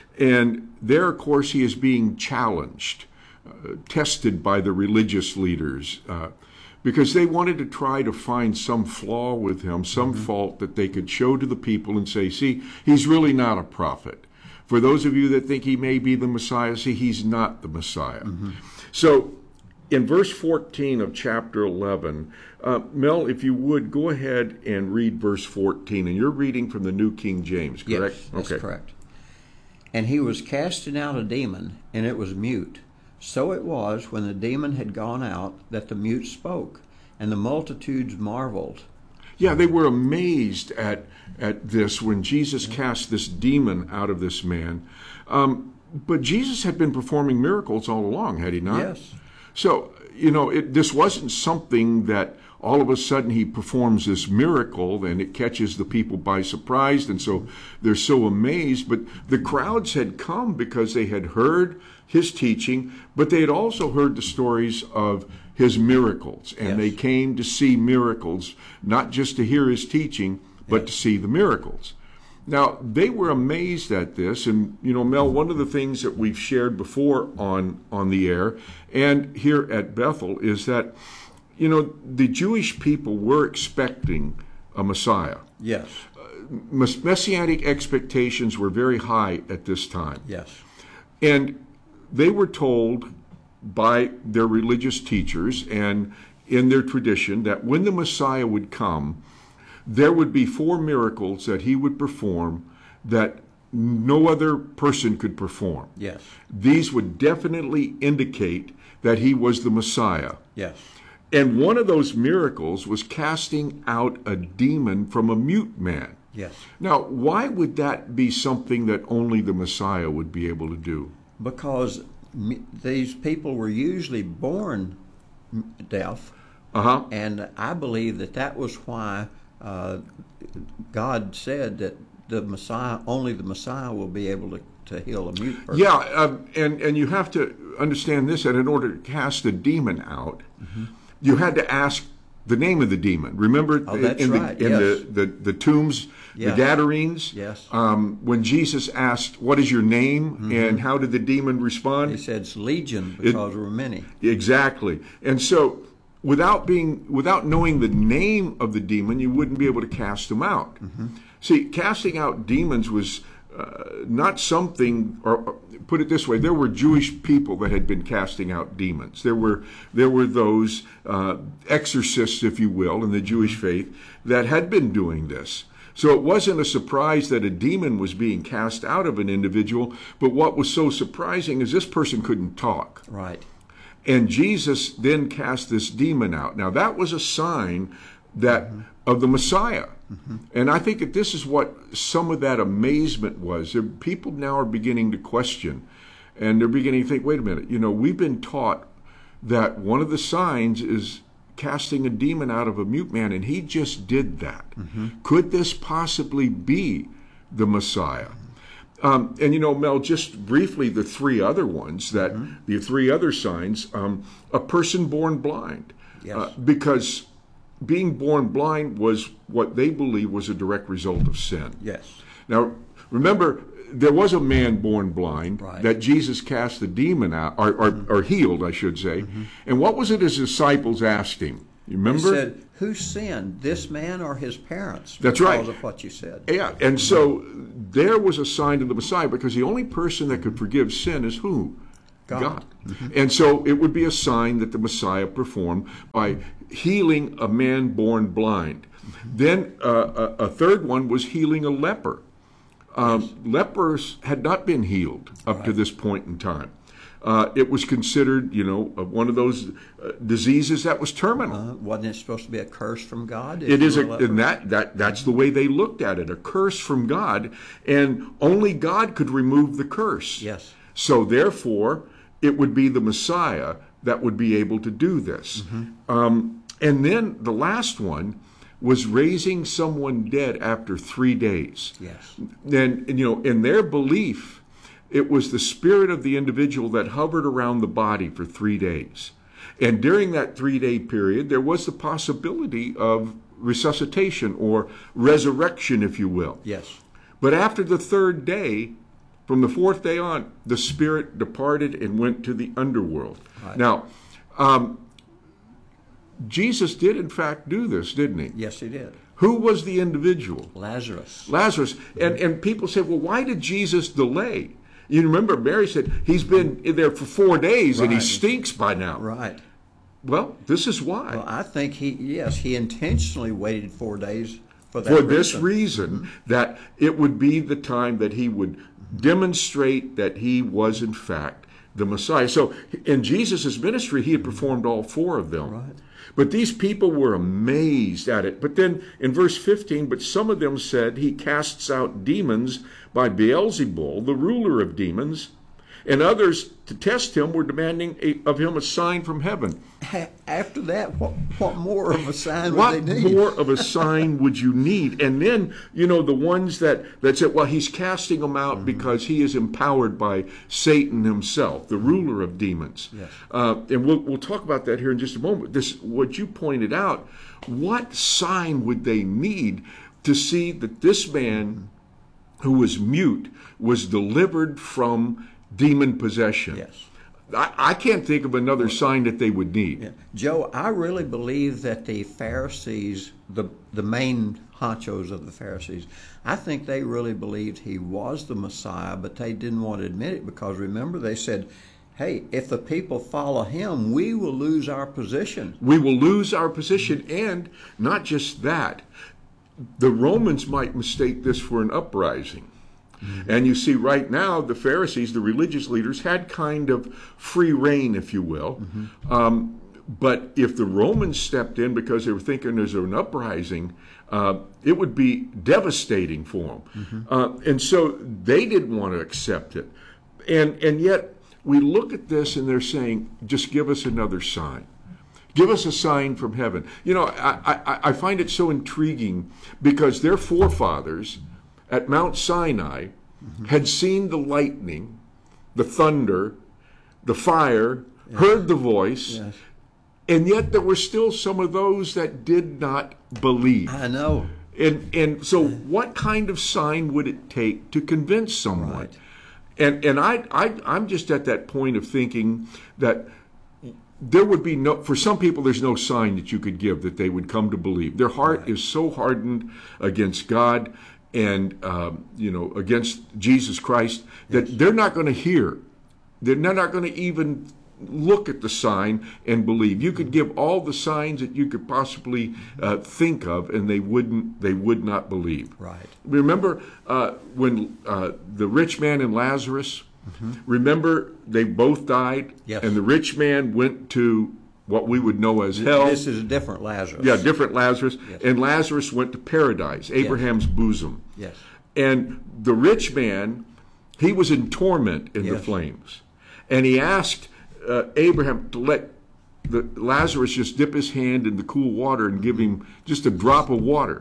S15: and there, of course, he is being challenged, uh, tested by the religious leaders, uh, because they wanted to try to find some flaw with him, some mm-hmm. fault that they could show to the people and say, see, he's really not a prophet. For those of you that think he may be the Messiah, see, he's not the Messiah. Mm-hmm. So in verse fourteen of chapter eleven, uh, Mel, if you would, go ahead and read verse fourteen. And you're reading from the New King James, correct?
S16: Yes, that's
S15: okay.
S16: correct. And he was casting out a demon, and it was mute. So it was, when the demon had gone out, that the mute spoke, and the multitudes marveled.
S15: Yeah, they were amazed at at this when Jesus cast this demon out of this man. Um, but Jesus had been performing miracles all along, had he not?
S16: Yes.
S15: So, you know, it, this wasn't something that all of a sudden he performs this miracle and it catches the people by surprise, and so they're so amazed. But the crowds had come because they had heard his teaching, but they had also heard the stories of his miracles, and yes. they came to see miracles, not just to hear his teaching, but yes. to see the miracles. Now, they were amazed at this, and, you know, Mel, one of the things that we've shared before on, on the air and here at Bethel is that, you know, the Jewish people were expecting a Messiah.
S16: Yes.
S15: Uh, messianic expectations were very high at this time.
S16: Yes.
S15: And they were told by their religious teachers and in their tradition that when the Messiah would come, there would be four miracles that he would perform that no other person could perform.
S16: Yes.
S15: These would definitely indicate that he was the Messiah.
S16: Yes.
S15: And one of those miracles was casting out a demon from a mute man.
S16: Yes.
S15: Now, why would that be something that only the Messiah would be able to do?
S16: Because these people were usually born deaf,
S15: uh-huh.
S16: and I believe that that was why uh, God said that the Messiah, only the Messiah, will be able to, to heal a mute person.
S15: Yeah, um, and and you have to understand this: that in order to cast a demon out, mm-hmm. you had to ask the name of the demon. Remember,
S16: oh, that's
S15: in, the,
S16: right.
S15: in
S16: yes.
S15: the, the the tombs.
S16: Yes.
S15: The Gadarenes,
S16: yes.
S15: um, when Jesus asked, what is your name? Mm-hmm. And how did the demon respond?
S16: He said, it's legion, because it, there were many.
S15: Exactly. And so without being, without knowing the name of the demon, you wouldn't be able to cast them out.
S16: Mm-hmm.
S15: See, casting out demons was uh, not something, or, or put it this way, there were Jewish people that had been casting out demons. There were, there were those uh, exorcists, if you will, in the Jewish faith that had been doing this. So it wasn't a surprise that a demon was being cast out of an individual, but what was so surprising is this person couldn't talk.
S16: Right.
S15: And Jesus then cast this demon out. Now that was a sign that mm-hmm. of the Messiah. Mm-hmm. And I think that this is what some of that amazement was. There, people now are beginning to question, and they're beginning to think, wait a minute, you know, we've been taught that one of the signs is casting a demon out of a mute man, and he just did that. Mm-hmm. Could this possibly be the Messiah? Um, and you know, Mel, just briefly, the three other ones, that mm-hmm. the three other signs, um, a person born blind.
S16: Yes.
S15: Uh, because being born blind was what they believe was a direct result of sin.
S16: Yes.
S15: Now, remember, there was a man born blind
S16: Right.
S15: that Jesus cast the demon out, or, or,
S16: Mm-hmm.
S15: or healed, I should say.
S16: Mm-hmm.
S15: And what was it his disciples asked him? You remember?
S16: He said, who sinned, this man or his parents?
S15: That's right.
S16: Because of what you said.
S15: Yeah, and so there was a sign of the Messiah, because the only person that could forgive sin is who?
S16: God. Mm-hmm.
S15: And so it would be a sign that the Messiah performed by healing a man born blind.
S16: Mm-hmm.
S15: Then uh, a, a third one was healing a leper. Um,
S16: Yes.
S15: Lepers had not been healed up to
S16: Right.
S15: this point in time. Uh, it was considered, you know, uh, one of those uh, diseases that was terminal.
S16: Uh, wasn't it supposed to be a curse from God? if
S15: It
S16: you
S15: is,
S16: were
S15: a,
S16: leper?
S15: and that, that that's the way they looked at it, a curse from God, and only God could remove the curse.
S16: Yes.
S15: So therefore, it would be the Messiah that would be able to do this.
S16: Mm-hmm.
S15: Um, and then the last one was raising someone dead after three days.
S16: Yes.
S15: And, and you know, in their belief, it was the spirit of the individual that hovered around the body for three days. And during that three-day period, there was the possibility of resuscitation or resurrection, if you will.
S16: Yes.
S15: But after the third day, from the fourth day on, the spirit departed and went to the underworld.
S16: Right.
S15: Now, um, Jesus did in fact do this, didn't he?
S16: Yes, he did.
S15: Who was the individual?
S16: Lazarus.
S15: Lazarus. And, and people say, well, why did Jesus delay? You remember Mary said, he's been in there for four days and he
S16: Right.
S15: stinks by now.
S16: Right.
S15: Well, this is why.
S16: Well, I think he, yes, he intentionally waited four days for that
S15: For this
S16: reason.
S15: reason, that it would be the time that he would demonstrate that he was in fact the Messiah. So in Jesus' ministry, he had performed all four of them.
S16: Right.
S15: But these people were amazed at it. But then in verse fifteen, but some of them said, he casts out demons by Beelzebul, the ruler of demons. And others, to test him, were demanding a, of him a sign from heaven.
S16: After that, what, what more of a sign
S15: What
S16: would they need?
S15: more of a sign would you need? And then, you know, the ones that, that said, well, he's casting them out
S16: Mm-hmm.
S15: because he is empowered by Satan himself, the ruler of demons.
S16: Yes.
S15: Uh, and we'll, we'll talk about that here in just a moment. This, what you pointed out, what sign would they need to see that this man who was mute was delivered from demon possession?
S16: Yes.
S15: I, I can't think of another sign that they would need.
S16: Yeah. Joe, I really believe that the Pharisees, the the main honchos of the Pharisees, I think they really believed he was the Messiah, but they didn't want to admit it because remember they said, hey, if the people follow him, we will lose our position.
S15: We will lose our position, and not just that, the Romans might mistake this for an uprising. Mm-hmm. And you see right now, the Pharisees, the religious leaders, had kind of free reign, if you will. Mm-hmm. Um, but if the Romans stepped in because they were thinking there's an uprising, uh, it would be devastating for them. Mm-hmm. Uh, and so they didn't want to accept it. And, and yet we look at this and they're saying, just give us another sign. Give us a sign from heaven. You know, I, I, I find it so intriguing because their forefathers at Mount Sinai mm-hmm. had seen the lightning, the thunder, the fire, yes. heard the voice,
S16: yes.
S15: and yet there were still some of those that did not believe.
S16: I know.
S15: And and so what kind of sign would it take to convince someone?
S16: Right.
S15: And and I, I I'm just at that point of thinking that there would be no, for some people, there's no sign that you could give that they would come to believe. Their heart right. is so hardened against God and, um, you know, against Jesus Christ that yes. they're not going to hear. They're not going to even look at the sign and believe. You could give all the signs that you could possibly uh, think of, and they wouldn't. They would not believe.
S16: Right.
S15: Remember uh, when uh, the rich man and Lazarus. Mm-hmm. Remember, they both died,
S16: yes.
S15: and the rich man went to what we would know as hell.
S16: This is a different Lazarus.
S15: Yeah, different Lazarus.
S16: Yes.
S15: And Lazarus went to paradise, Abraham's
S16: yes.
S15: bosom.
S16: Yes.
S15: And the rich man, he was in torment in
S16: yes.
S15: the flames. And he asked uh, Abraham to let the Lazarus just dip his hand in the cool water and give him just a drop of water.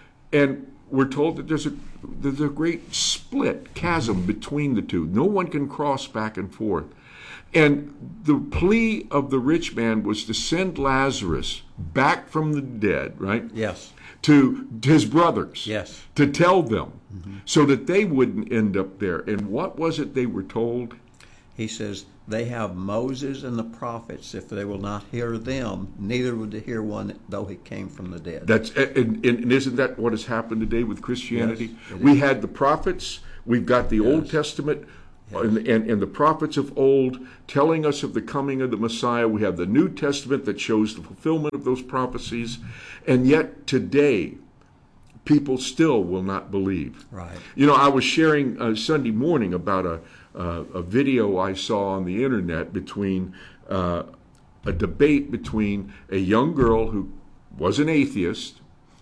S15: And we're told that there's a there's a great split, chasm between the two. No one can cross back and forth. And the plea of the rich man was to send Lazarus back from the dead, right?
S16: Yes.
S15: To his brothers.
S16: Yes.
S15: To tell them, mm-hmm. so that they wouldn't end up there. And what was it they were told?
S16: He says, they have Moses and the prophets. If they will not hear them, neither would they hear one, though he came from the dead.
S15: That's and, and isn't that what has happened today with Christianity?
S16: Yes,
S15: we had the prophets. We've got the
S16: yes.
S15: Old Testament.
S16: Yes.
S15: And, and, and the prophets of old telling us of the coming of the Messiah. We have the New Testament that shows the fulfillment of those prophecies. And yet today, people still will not believe.
S16: Right.
S15: You know, I was sharing uh, Sunday morning about a, uh, a video I saw on the internet between uh, a debate between a young girl who was an atheist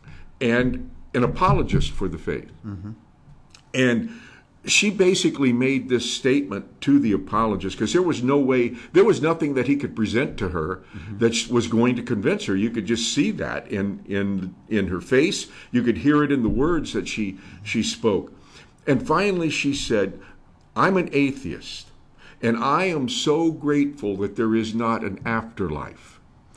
S15: and an apologist for the faith.
S16: Mm-hmm.
S15: And she basically made this statement to the apologist, because there was no way, there was nothing that he could present to her mm-hmm. that was going to convince her. You could just see that in in in her face. You could hear it in the words that she she spoke. And finally she said, I'm an atheist, and I am so grateful that there is not an afterlife.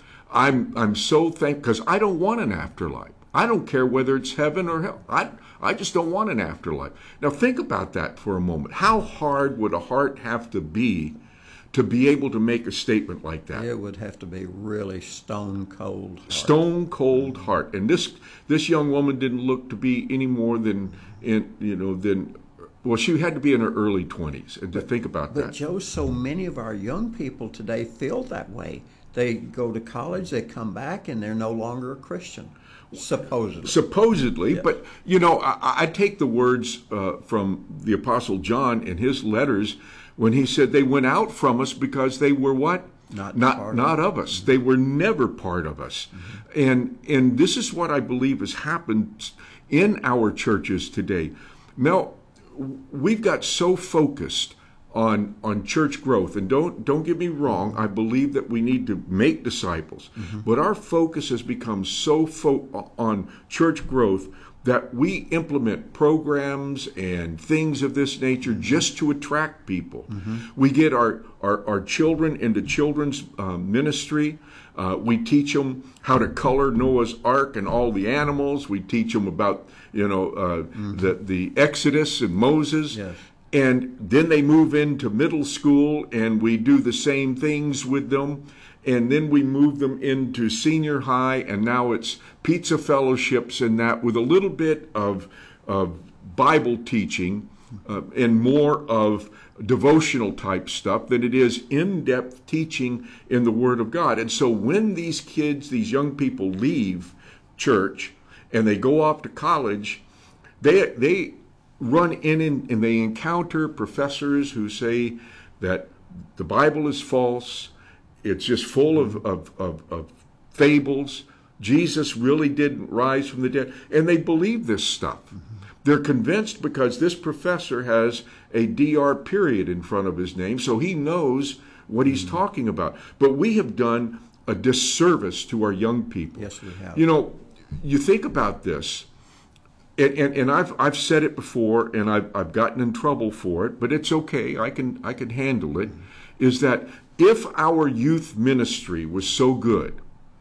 S15: I'm I'm so thankful, because I don't want an afterlife. I don't care whether it's heaven or hell. I, I just don't want an afterlife. Now think about that for a moment. How hard would a heart have to be to be able to make a statement like that?
S16: It would have to be really stone cold heart.
S15: Stone cold heart. And this this young woman didn't look to be any more than in you know than well, she had to be in her early twenties. And to think about
S16: but
S15: that.
S16: But Joe, so many of our young people today feel that way. They go to college, they come back, and they're no longer a Christian. Supposedly.
S15: Supposedly,
S16: yes.
S15: But, you know, I, I take the words uh, from the Apostle John in his letters when he said they went out from us because they were what?
S16: Not
S15: not,
S16: part
S15: not
S16: of,
S15: of us. Mm-hmm. They were never part of us. Mm-hmm. And and this is what I believe has happened in our churches today. Mel, we've got so focused on on church growth, and don't don't get me wrong, I believe that we need to make disciples, mm-hmm. but our focus has become so fo- on church growth that we implement programs and things of this nature mm-hmm. just to attract people. Mm-hmm. We get our, our, our children into children's um, ministry. Uh, we teach them how to color Noah's Ark and all the animals. We teach them about, you know, uh, mm-hmm. the, the Exodus and Moses.
S16: Yes.
S15: And then they move into middle school, and we do the same things with them. And then we move them into senior high, and now it's pizza fellowships and that, with a little bit of, of Bible teaching uh, and more of devotional type stuff than it is in-depth teaching in the Word of God. And so when these kids, these young people leave church and they go off to college, they they run in and, and they encounter professors who say that the Bible is false. It's just full of, of, of, of fables. Jesus really didn't rise from the dead. And they believe this stuff. Mm-hmm. They're convinced because this professor has a D R period in front of his name, so he knows what he's mm-hmm. talking about. But we have done a disservice to our young people.
S16: Yes, we have.
S15: You know, you think about this, and, and, and I've I've said it before, and I've I've gotten in trouble for it, but it's okay. I can I can handle it. Is that if our youth ministry was so good,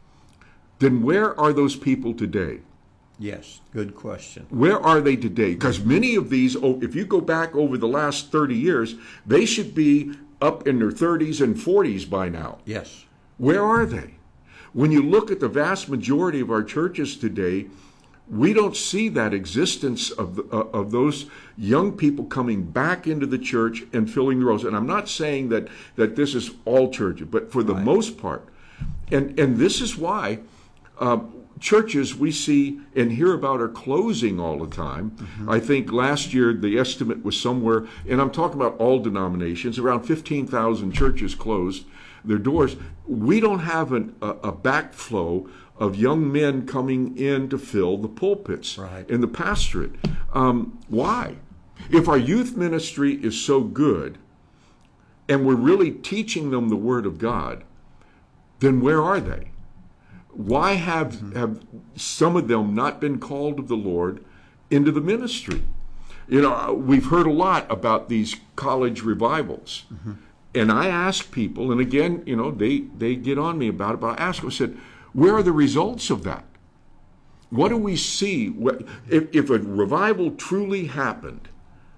S15: then where are those people today?
S16: Yes, good question.
S15: Where are they today? Because many of these, if you go back over the last thirty years, they should be up in their thirties and forties by now.
S16: Yes.
S15: Where are they? When you look at the vast majority of our churches today, we don't see that existence of the, uh, of those young people coming back into the church and filling the roles. And I'm not saying that, that this is all churches, but for the right. most part. And, and this is why uh, churches we see and hear about are closing all the time. Mm-hmm. I think last year the estimate was somewhere, and I'm talking about all denominations, around fifteen thousand churches closed their doors. We don't have an, a, a backflow of young men coming in to fill the pulpits
S16: right.
S15: in the pastorate. Um, why? If our youth ministry is so good and we're really teaching them the Word of God, then where are they? Why have, mm-hmm. have some of them not been called of the Lord into the ministry? You know, we've heard a lot about these college revivals. Mm-hmm. and I ask people, and again, you know, they, they get on me about it, but I ask them, I said, where are the results of that? What do we see? If, if a revival truly happened,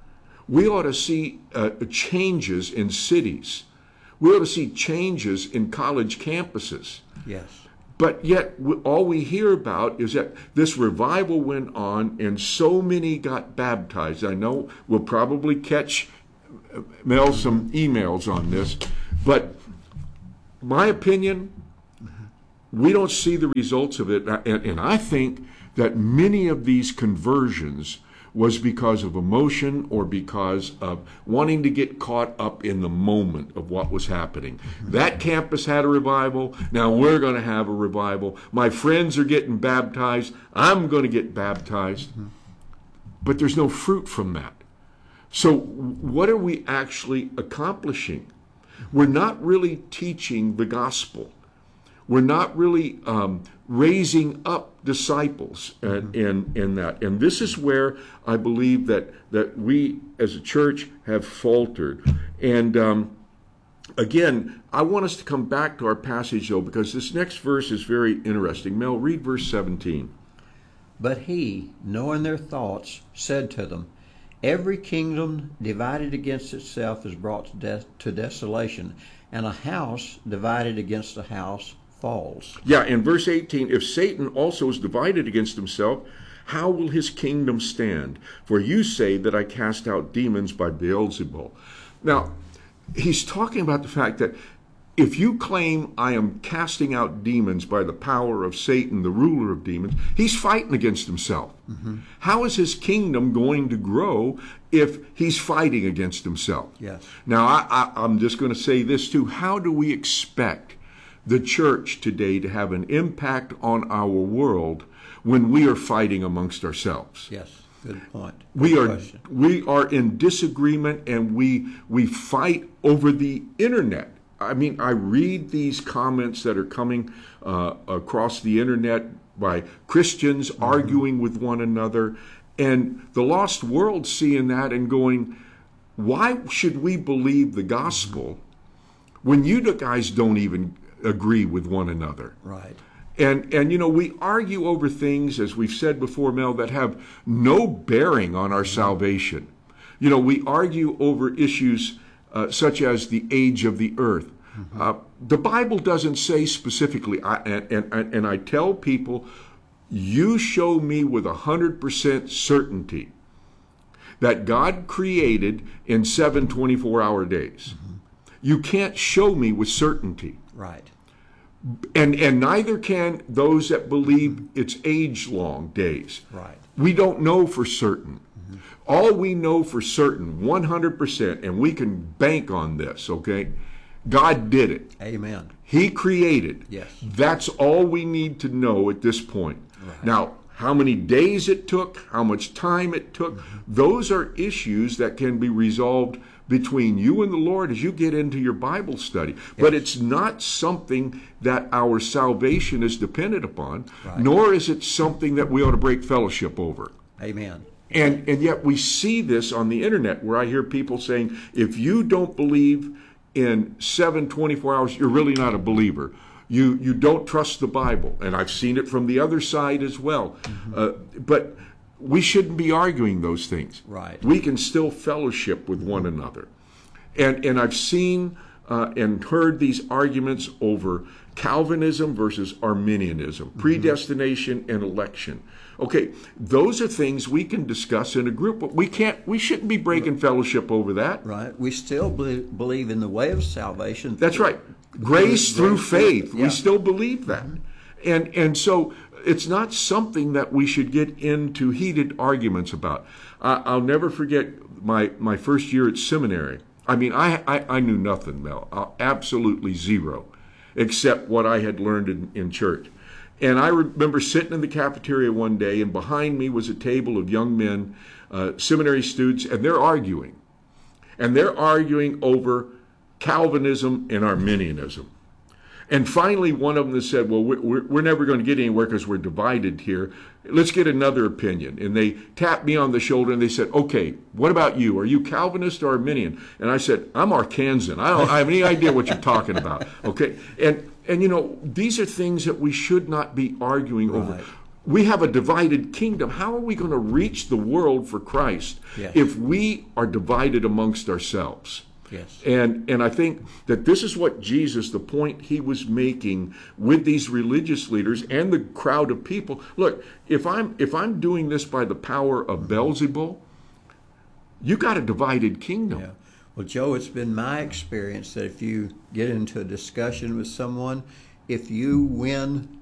S15: we ought to see uh, changes in cities. We ought to see changes in college campuses.
S16: Yes.
S15: But yet, we, all we hear about is that this revival went on and so many got baptized. I know we'll probably catch, Mel, some emails on this, but my opinion, we don't see the results of it. And, and I think that many of these conversions was because of emotion or because of wanting to get caught up in the moment of what was happening. That campus had a revival. Now we're going to have a revival. My friends are getting baptized. I'm going to get baptized. But there's no fruit from that. So what are we actually accomplishing? We're not really teaching the gospel. We're not really um, raising up disciples and, and, and that. And this is where I believe that, that we as a church have faltered. And um, again, I want us to come back to our passage, though, because this next verse is very interesting. Mel, read verse seventeen.
S16: But he, knowing their thoughts, said to them, every kingdom divided against itself is brought to, de- to desolation, and a house divided against a house falls.
S15: Yeah, in verse eighteen, if Satan also is divided against himself, how will his kingdom stand? For you say that I cast out demons by Beelzebul. Now, he's talking about the fact that if you claim I am casting out demons by the power of Satan, the ruler of demons, he's fighting against himself. Mm-hmm. How is his kingdom going to grow if he's fighting against himself?
S16: Yes.
S15: Now, I, I, I'm just going to say this too. How do we expect the church today to have an impact on our world when we are fighting amongst ourselves?
S16: Yes, good point. Good
S15: we are
S16: question.
S15: we are in disagreement, and we we fight over the internet. I mean, I read these comments that are coming uh, across the internet by Christians mm-hmm. arguing with one another, and the lost world seeing that and going, why should we believe the gospel when you guys don't even agree with one another?
S16: Right.
S15: And, and you know, we argue over things, as we've said before, Mel, that have no bearing on our salvation. You know, we argue over issues uh, such as the age of the earth. Mm-hmm. Uh, the Bible doesn't say specifically, I, and, and, and I tell people, you show me with one hundred percent certainty that God created in seven twenty-four hour days. Mm-hmm. You can't show me with certainty.
S16: Right.
S15: And and neither can those that believe it's age-long days.
S16: Right.
S15: We don't know for certain. Mm-hmm. All we know for certain, one hundred percent, and we can bank on this, okay? God did it.
S16: Amen.
S15: He created.
S16: Yes.
S15: That's all we need to know at this point.
S16: Right.
S15: Now, how many days it took, how much time it took, mm-hmm. those are issues that can be resolved between you and the Lord as you get into your Bible study. Yes. But it's not something that our salvation is dependent upon, right. nor is it something that we ought to break fellowship over.
S16: Amen.
S15: And and yet we see this on the internet where I hear people saying, if you don't believe in seven twenty-four hours, you're really not a believer. You you don't trust the Bible. And I've seen it from the other side as well. Mm-hmm. Uh, but we shouldn't be arguing those things.
S16: Right.
S15: We can still fellowship with one another. And and I've seen uh, and heard these arguments over Calvinism versus Arminianism, mm-hmm. predestination and election. Okay, those are things we can discuss in a group, but we can't. We shouldn't be breaking fellowship over that.
S16: Right. We still believe in the way of salvation.
S15: That's right. Grace through faith.
S16: Yeah.
S15: We still believe that. Mm-hmm. And and so it's not something that we should get into heated arguments about. Uh, I'll never forget my, my first year at seminary. I mean, I, I, I knew nothing, Mel, uh, absolutely zero, except what I had learned in, in church. And I remember sitting in the cafeteria one day, and behind me was a table of young men, uh, seminary students, and they're arguing. And they're arguing over Calvinism and Arminianism. And finally, one of them said, well, we're, we're never going to get anywhere because we're divided here. Let's get another opinion. And they tapped me on the shoulder and they said, okay, what about you? Are you Calvinist or Arminian? And I said, I'm Arkansan. I don't I have any idea what you're talking about. Okay. And, and you know, these are things that we should not be arguing right. over. We have a divided kingdom. How are we going to reach the world for Christ yes. if we are divided amongst ourselves? Yes. And and I think that this is what Jesus, the point he was making with these religious leaders and the crowd of people. Look, if I'm if I'm doing this by the power of Beelzebul, you got a divided kingdom.
S16: Yeah. Well, Joe, it's been my experience that if you get into a discussion with someone, if you win